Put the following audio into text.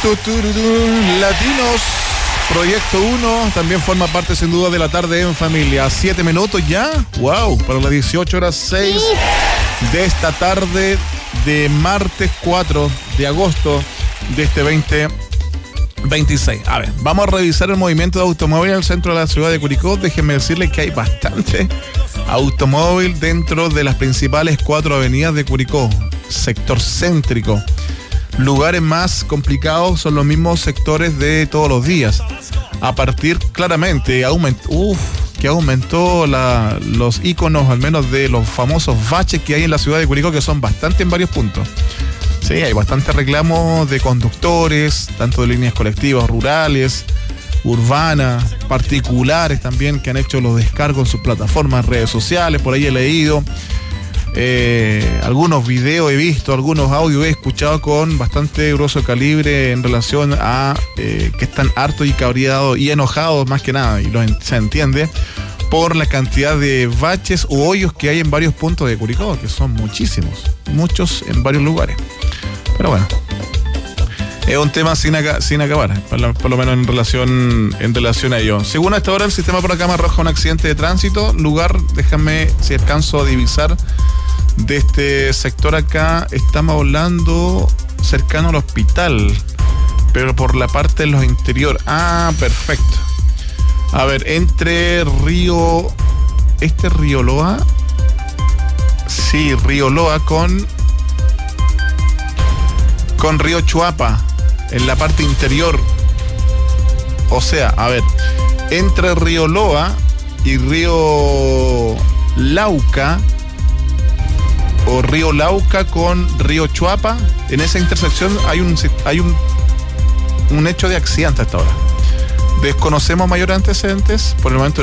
Latinos, Proyecto 1, también forma parte sin duda de la tarde en familia. 7 minutos ya, wow, para las 18:06 de esta tarde de martes 4 de agosto de este 2026. A ver, vamos a revisar el movimiento de automóviles en el centro de la ciudad de Curicó. Déjenme decirles que hay bastante automóvil dentro de las principales 4 avenidas de Curicó, sector céntrico. Lugares más complicados son los mismos sectores de todos los días. A partir, claramente, que aumentó los iconos, al menos de los famosos baches que hay en la ciudad de Curicó, que son bastante en varios puntos. Sí, hay bastante reclamos de conductores, tanto de líneas colectivas, rurales, urbanas, particulares también, que han hecho los descargos en sus plataformas, redes sociales. Por ahí he leído algunos videos, he visto algunos audios, he escuchado con bastante grueso calibre en relación a que están hartos y cabreados y enojados más que nada, y se entiende, por la cantidad de baches u hoyos que hay en varios puntos de Curicó, que son muchos en varios lugares. Pero bueno, es un tema sin acabar, por lo menos en relación a ello. Según hasta ahora, el sistema por acá me arroja un accidente de tránsito. Lugar, déjame si alcanzo a divisar de este sector acá. Estamos hablando cercano al hospital, pero por la parte de los interior. Ah, perfecto. A ver, entre Río Loa. Sí, Río Loa con Río Chuapa, en la parte interior. O sea, a ver, entre Río Loa y Río Lauca, o Río Lauca con Río Chuapa, en esa intersección hay un hecho de accidente hasta ahora. Desconocemos mayores antecedentes. Por el momento